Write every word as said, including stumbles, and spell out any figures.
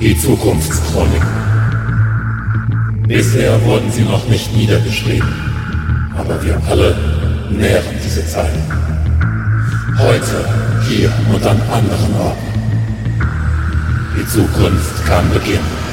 Die Zukunftschroniken. Bisher wurden sie noch nicht niedergeschrieben, aber wir alle nähren diese Zeit. Heute, hier und an anderen Orten. Die Zukunft kann beginnen.